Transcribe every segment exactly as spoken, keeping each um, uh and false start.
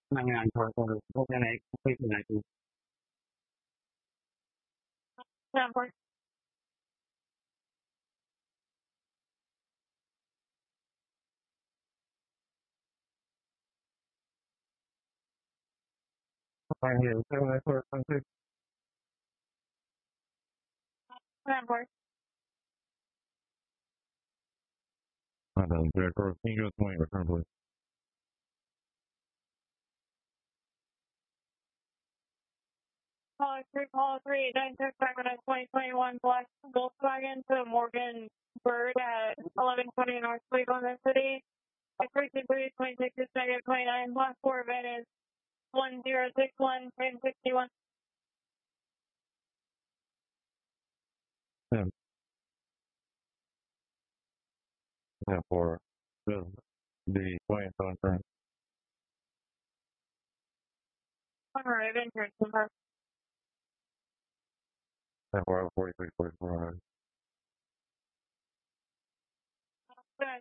พนักงานคอยคนพวกนี้ไม่เป็นไรคือทางเดียวใช่ไหมคนทั้งที่อ่าเดี๋ยวเดี๋ยวก็นี่ก็ต้องอยู่ข้างบน Call three, call three, nine six five nine twenty twenty one black Volkswagen to Morgan Bird at eleven twenty North Cleveland City. Expiration three twenty six is negative twenty nine. Last four event is one zero six one ten sixty one. Yeah. Yeah, for the the twentieth conference. All right, entrance number. Yeah, for forty-three, forty-four. Good.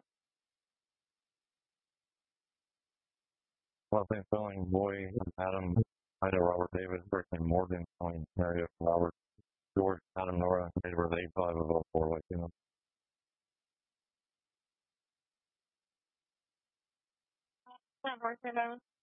Los Angeles spelling boy Adam Ida Robert David first name Morgan spelling Maria Robert George Adam Nora date of birth eight five of oh four like you know. Not working down.